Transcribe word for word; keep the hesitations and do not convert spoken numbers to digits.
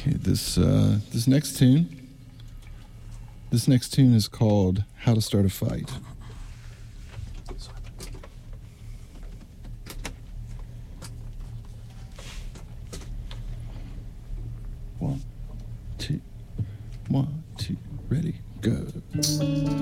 Okay, this uh, this next tune. This next tune is called "How to Start a Fight." One, two, one, two, ready, go.